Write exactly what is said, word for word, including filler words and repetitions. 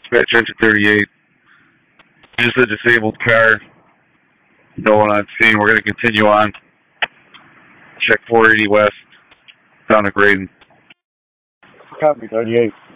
Dispatch Engine thirty-eight. Just a disabled car. No one on scene. We're going to continue on. Check four eighty West. Down to Graydon. Copy, thirty-eight.